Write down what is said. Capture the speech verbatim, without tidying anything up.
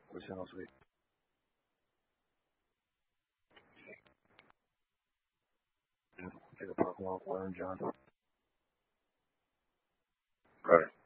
We sound sweet. Take a personal phone, John. Right.